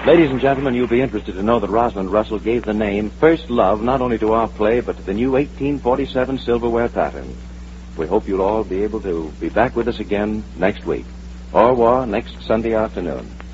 Ladies and gentlemen, you'll be interested to know that Rosalind Russell gave the name First Love not only to our play, but to the new 1847 silverware pattern. We hope you'll all be able to be back with us again next week. Au revoir next Sunday afternoon.